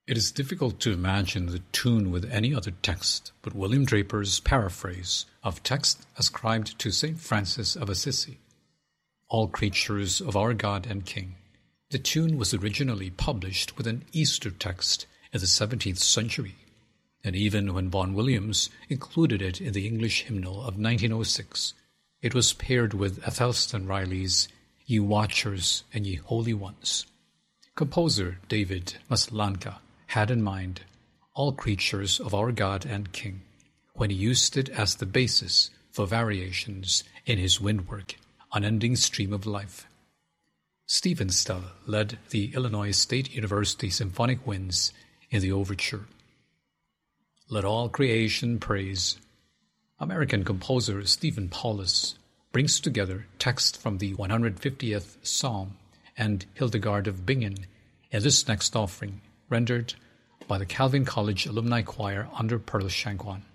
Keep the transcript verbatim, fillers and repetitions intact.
It is difficult to imagine the tune with any other text but William Draper's paraphrase of text ascribed to Saint Francis of Assisi. All creatures of our God and King. The tune was originally published with an Easter text in the seventeenth century, and even when Vaughan Williams included it in the English hymnal of nineteen oh six, it was paired with Athelstan Riley's Ye Watchers and Ye Holy Ones. Composer David Maslanka had in mind all creatures of our God and King when he used it as the basis for variations in his windwork, Unending Stream of Life. Stephen Stella led the Illinois State University Symphonic Winds in the overture. Let all creation praise. American composer Stephen Paulus brings together text from the one hundred fiftieth Psalm and Hildegard of Bingen in this next offering, rendered by the Calvin College Alumni Choir under Pearl Shangwan.